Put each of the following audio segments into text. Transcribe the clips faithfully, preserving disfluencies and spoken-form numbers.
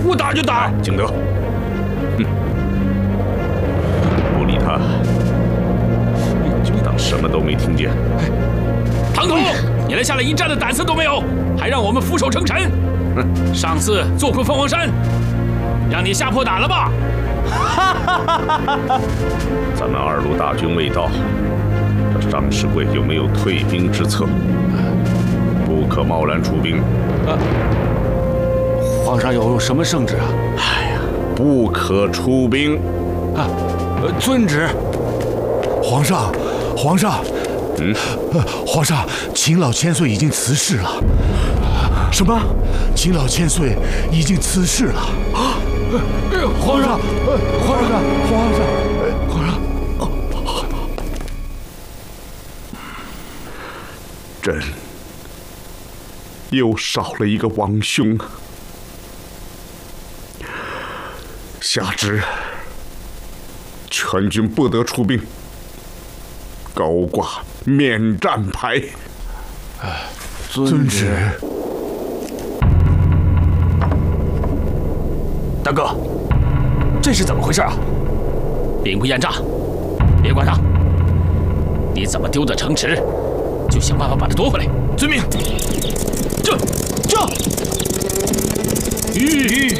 我打就打。 景德，哼，不理他，就当什么都没听见。 唐统，你连下来一战的胆子都没有，还让我们俯首称臣。上次坐过凤凰山，让你吓破胆了吧？ 咱们二路大军未到，这张士贵有没有退兵之策？不可贸然出兵。 啊，皇上有什么圣旨啊？ 哎呀，不可出兵。 啊，呃，遵旨。 皇上，皇上， 嗯， 呃，皇上，秦老千岁已经辞世了。 什么？ 秦老千岁已经辞世了。啊！皇上，皇上，皇上，皇上， 朕又少了一个王兄。下旨，全军不得出兵，高挂免战牌。 遵旨。 大哥，这是怎么回事啊？ 兵不厌诈，别管他。你怎么丢的城池，就想办法把它夺回来。 遵命。这这。吁！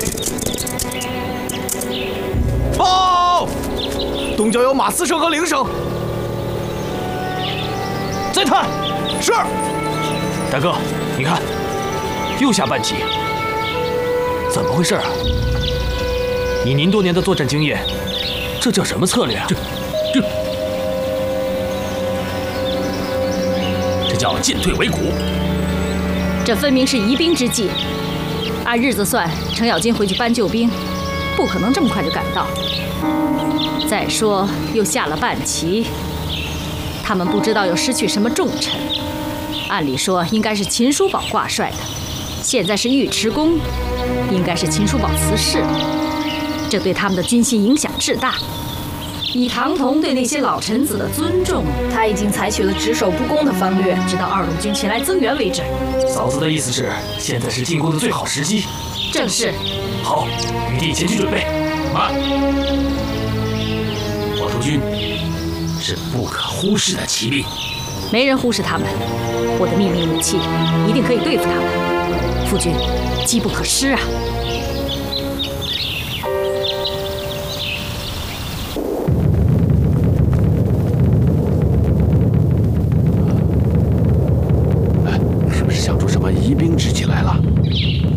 报！东郊有马嘶声和铃声。再探。是。大哥，你看，又下半旗。怎么回事啊？以您多年的作战经验，这叫什么策略啊？这这这叫进退维谷。 这分明是疑兵之计。按日子算，程咬金回去搬救兵，不可能这么快就赶到。再说又下了半旗，他们不知道又失去什么重臣。按理说应该是秦叔宝挂帅的，现在是尉迟恭，应该是秦叔宝辞世了。这对他们的军心影响至大。以唐同对那些老臣子的尊重，他已经采取了只守不攻的方略，直到二路军前来增援为止。 嫂子的意思是，现在是进攻的最好时机。 正是。 好，余弟前去准备。慢。黄州军是不可忽视的骑兵， 没人忽视他们。我的秘密武器一定可以对付他们。夫君，机不可失啊！